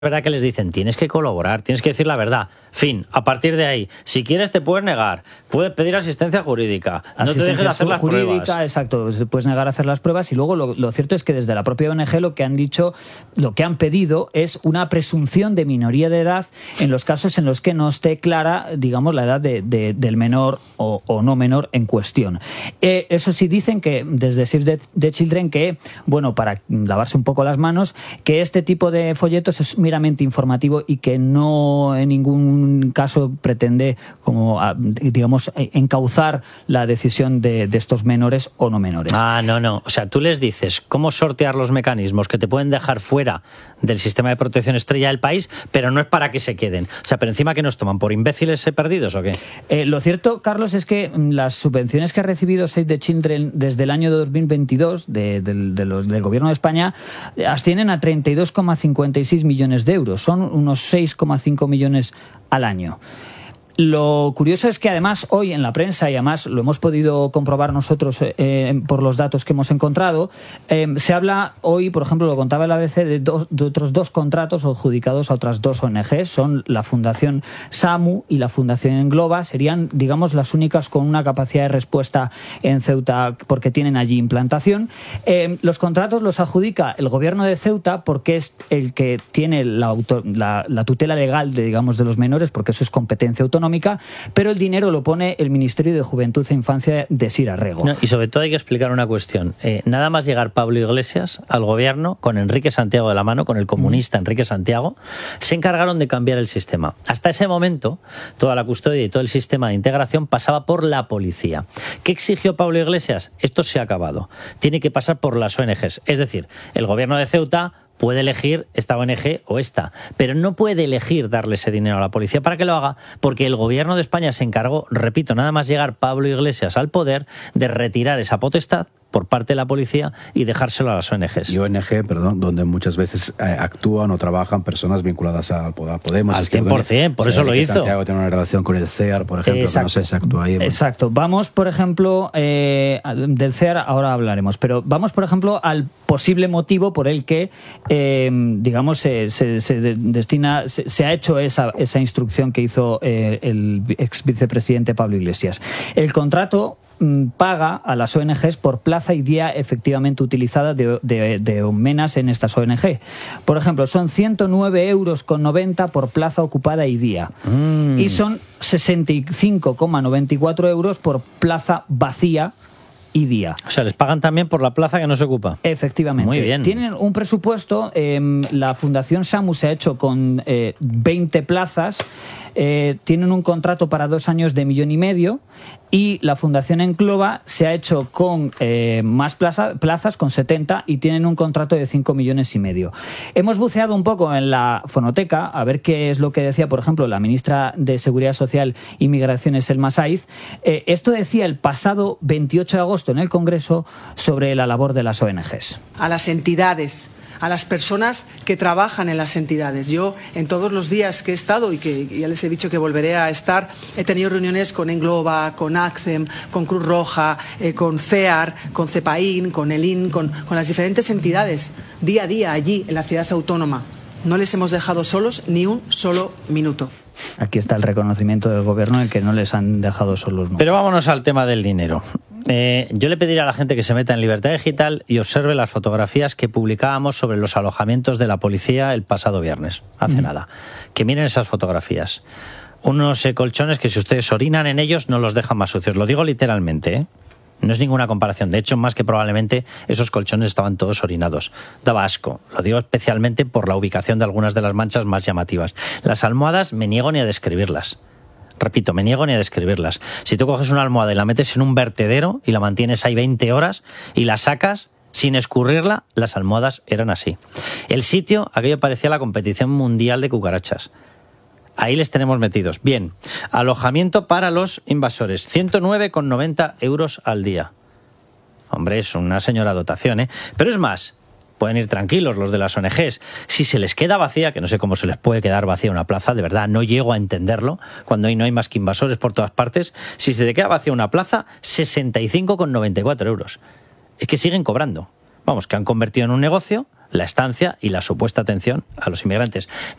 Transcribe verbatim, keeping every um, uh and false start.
verdad que les dicen, tienes que colaborar, tienes que decir la verdad. Fin, a partir de ahí, si quieres te puedes negar, puedes pedir asistencia jurídica, no te dejes hacer las jurídica, pruebas. Exacto, puedes negar a hacer las pruebas y luego lo, lo cierto es que desde la propia O N G lo que han dicho, lo que han pedido es una presunción de minoría de edad en los casos en los que no esté clara, digamos, la edad de, de, del menor o, o no menor en cuestión. Eh, eso sí dicen que desde Save the, the Children que, bueno, para lavarse un poco las manos, que este tipo de folletos es meramente informativo y que no en ningún caso pretende, como digamos, encauzar la decisión de, de estos menores o no menores. Ah, no, no. O sea, tú les dices cómo sortear los mecanismos que te pueden dejar fuera del sistema de protección estrella del país, pero no es para que se queden. O sea, pero encima que nos toman por imbéciles perdidos o qué. Eh, lo cierto, Carlos, es que las subvenciones que ha recibido Save the Children desde el año dos mil veintidós de, de, de los, del Gobierno de España ascienden a treinta y dos coma cincuenta y seis millones de euros. Son unos seis coma cinco millones al año. Lo curioso es que además hoy en la prensa, y además lo hemos podido comprobar nosotros eh, por los datos que hemos encontrado, eh, se habla hoy, por ejemplo, lo contaba el A B C, de, dos, de otros dos contratos adjudicados a otras dos O N Ges, son la Fundación SAMU y la Fundación Engloba, serían, digamos, las únicas con una capacidad de respuesta en Ceuta porque tienen allí implantación. Eh, los contratos los adjudica el Gobierno de Ceuta porque es el que tiene la, auto, la, la tutela legal de, digamos, de los menores, porque eso es competencia autonómica, pero el dinero lo pone el Ministerio de Juventud e Infancia de Sira Rego. No, y sobre todo hay que explicar una cuestión. Eh, nada más llegar Pablo Iglesias al gobierno, con Enrique Santiago de la mano, con el comunista Enrique Santiago, se encargaron de cambiar el sistema. Hasta ese momento, toda la custodia y todo el sistema de integración pasaba por la policía. ¿Qué exigió Pablo Iglesias? Esto se ha acabado. Tiene que pasar por las O N Ges. Es decir, el gobierno de Ceuta puede elegir esta O N Ge o esta, pero no puede elegir darle ese dinero a la policía para que lo haga, porque el gobierno de España se encargó, repito, nada más llegar Pablo Iglesias al poder, de retirar esa potestad por parte de la policía y dejárselo a las O N Ges. Y O N Ge, perdón, donde muchas veces eh, actúan o trabajan personas vinculadas al Podemos. Al cien por ciento, por eso lo hizo. Santiago tiene una relación con el C E A R, por ejemplo, Exacto. que no sé si actúa ahí. Bueno. Exacto. Vamos, por ejemplo, eh, del C E A R ahora hablaremos, pero vamos, por ejemplo, al posible motivo por el que, eh, digamos, se, se, se destina, se, se ha hecho esa, esa instrucción que hizo eh, el ex vicepresidente Pablo Iglesias. El contrato paga a las O N Ges por plaza y día efectivamente utilizada de, de, de menas en estas O N Ge. Por ejemplo, son ciento nueve euros con noventa por plaza ocupada y día. Mm. Y son sesenta y cinco coma noventa y cuatro euros por plaza vacía y día. O sea, les pagan también por la plaza que no se ocupa. Efectivamente. Muy bien. Tienen un presupuesto, eh, la Fundación SAMU se ha hecho con eh, veinte plazas, eh, tienen un contrato para dos años de millón y medio, y la Fundación Engloba se ha hecho con eh, más plaza, plazas, con setenta, y tienen un contrato de cinco millones y medio. Hemos buceado un poco en la fonoteca a ver qué es lo que decía, por ejemplo, la ministra de Seguridad Social y Migraciones, Elma Saiz. Eh, esto decía el pasado veintiocho de agosto en el Congreso sobre la labor de las O N Ges. A las entidades, a las personas que trabajan en las entidades. Yo, en todos los días que he estado y que ya les he dicho que volveré a estar, he tenido reuniones con Engloba, con ACCEM, con Cruz Roja, eh, con C E A R, con CEPAIN, con el I N, con, con las diferentes entidades, día a día allí en la ciudad autónoma. No les hemos dejado solos ni un solo minuto. Aquí está el reconocimiento del gobierno en que no les han dejado solos nunca. Pero vámonos al tema del dinero. Eh, yo le pediría a la gente que se meta en Libertad Digital y observe las fotografías que publicábamos sobre los alojamientos de la policía el pasado viernes, hace mm. nada. Que miren esas fotografías. Unos eh, colchones que si ustedes orinan en ellos no los dejan más sucios. Lo digo literalmente, ¿eh? No es ninguna comparación. De hecho, más que probablemente, esos colchones estaban todos orinados. Daba asco. Lo digo especialmente por la ubicación de algunas de las manchas más llamativas. Las almohadas me niego ni a describirlas. Repito, me niego ni a describirlas. Si tú coges una almohada y la metes en un vertedero y la mantienes ahí veinte horas y la sacas sin escurrirla, las almohadas eran así. El sitio, aquello parecía la competición mundial de cucarachas. Ahí les tenemos metidos. Bien, alojamiento para los invasores, ciento nueve con noventa euros al día. Hombre, es una señora dotación, ¿eh? Pero es más, pueden ir tranquilos los de las O N Ges. Si se les queda vacía, que no sé cómo se les puede quedar vacía una plaza, de verdad, no llego a entenderlo, cuando ahí no hay más que invasores por todas partes, si se te queda vacía una plaza, sesenta y cinco con noventa y cuatro euros. Es que siguen cobrando. Vamos, que han convertido en un negocio la estancia y la supuesta atención a los inmigrantes.